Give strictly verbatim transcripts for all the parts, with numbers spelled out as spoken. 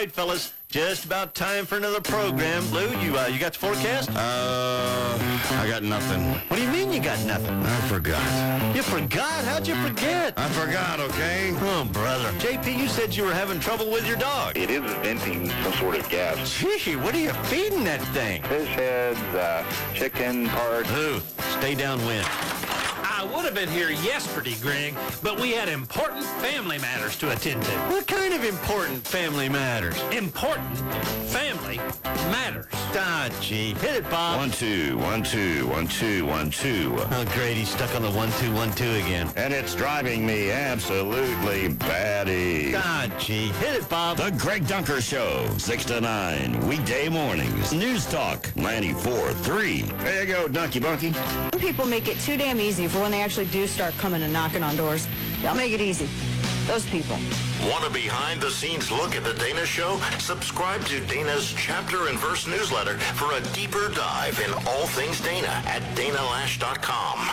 right, fellas. Just about time for another program. Lou, you uh, you got the forecast? Uh, I got nothing. What do you mean you got nothing? I forgot. You forgot? How'd you forget? I forgot, okay? Oh, brother. J P, you said you were having trouble with your dog. It is venting some sort of gas. Gee, what are you feeding that thing? Fish heads, uh, chicken parts. Lou, stay downwind. I would have been here yesterday, Greg, but we had important family matters to attend to. What kind of important family matters? Important family matters. Ah, gee. Hit it, Bob. One, two, one, two, one, two, one, two. Oh, great. He's stuck on the one, two, one, two again. And it's driving me absolutely batty. Ah, gee. Hit it, Bob. The Greg Dunker Show, six to nine, weekday mornings. News Talk, ninety-four three. There you go, Dunky Bunky. Some people make it too damn easy for when they actually do start coming and knocking on doors. They'll make it easy. Those people. Want a behind-the-scenes look at the Dana Show? Subscribe to Dana's Chapter and Verse newsletter for a deeper dive in all things Dana at dana lash dot com.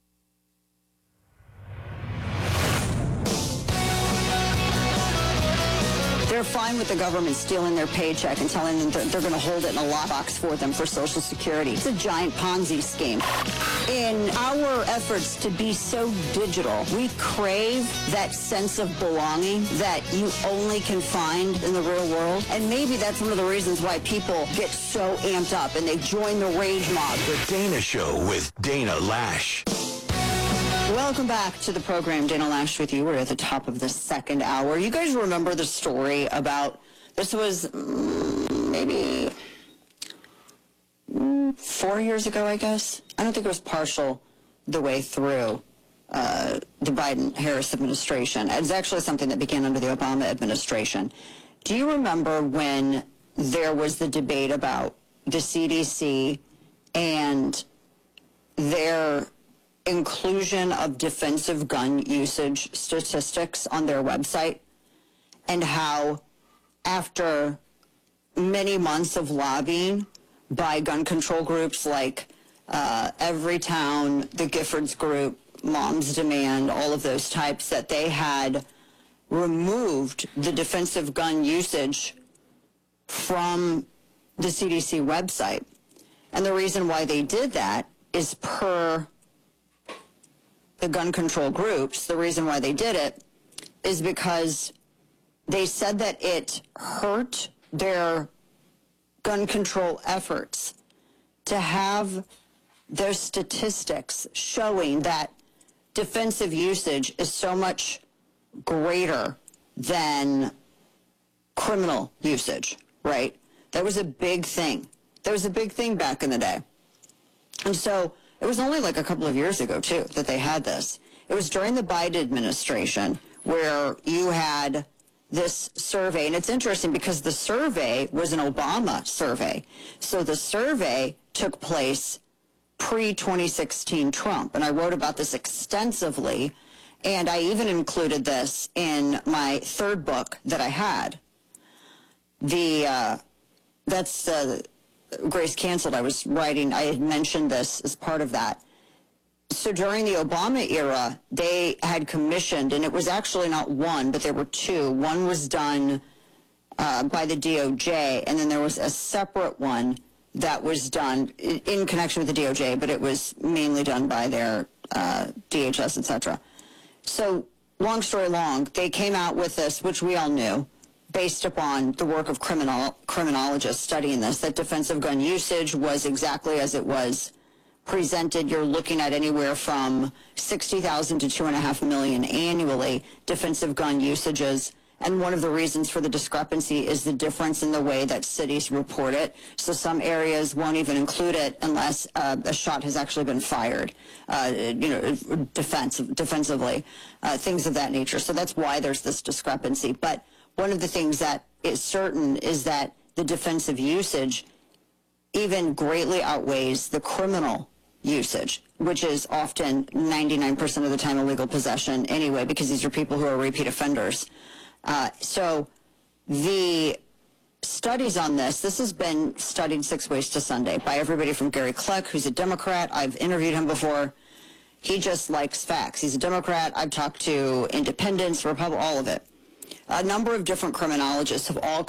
They're fine with the government stealing their paycheck and telling them that they're going to hold it in a lockbox for them for Social Security. It's a giant Ponzi scheme. In our efforts to be so digital, we crave that sense of belonging that you only can find in the real world. And maybe that's one of the reasons why people get so amped up and they join the rage mob. The Dana Show with Dana Lash. Welcome back to the program. Dana Lash with you. We're at the top of the second hour. You guys remember the story about, this was mm, maybe mm, four years ago, I guess. I don't think it was partial the way through uh, the Biden-Harris administration. It's actually something that began under the Obama administration. Do you remember when there was the debate about the C D C and their inclusion of defensive gun usage statistics on their website, and how after many months of lobbying by gun control groups like uh, Everytown, the Giffords Group, Moms Demand, all of those types, that they had removed the defensive gun usage from the C D C website. And the reason why they did that is, per the gun control groups, the reason why they did it is because they said that it hurt their gun control efforts to have their statistics showing that defensive usage is so much greater than criminal usage, right? That was a big thing. That was a big thing back in the day. And so it was only like a couple of years ago, too, that they had this. It was during the Biden administration where you had this survey. And it's interesting because the survey was an Obama survey. So the survey took place pre twenty sixteen Trump. And I wrote about this extensively. And I even included this in my third book that I had. The, uh, that's, uh, Grace Canceled. I was writing, I had mentioned this as part of that. So during the Obama era, they had commissioned, and it was actually not one, but there were two. One was done uh, by the D O J, and then there was a separate one that was done in, in connection with the D O J, but it was mainly done by their uh, D H S, et cetera. So long story long, they came out with this, which we all knew, based upon the work of criminal criminologists studying this, that defensive gun usage was exactly as it was presented. You're looking at anywhere from sixty thousand to two and a half million annually defensive gun usages. And one of the reasons for the discrepancy is the difference in the way that cities report it. So some areas won't even include it unless uh, a shot has actually been fired, uh, you know, defense, defensively, uh, things of that nature. So that's why there's this discrepancy. But one of the things that is certain is that the defensive usage even greatly outweighs the criminal usage, which is often ninety-nine percent of the time illegal possession anyway, because these are people who are repeat offenders. Uh, so the studies on this, this has been studied six ways to Sunday by everybody from Gary Kleck, who's a Democrat. I've interviewed him before. He just likes facts. He's a Democrat. I've talked to independents, Republicans, all of it. A number of different criminologists have all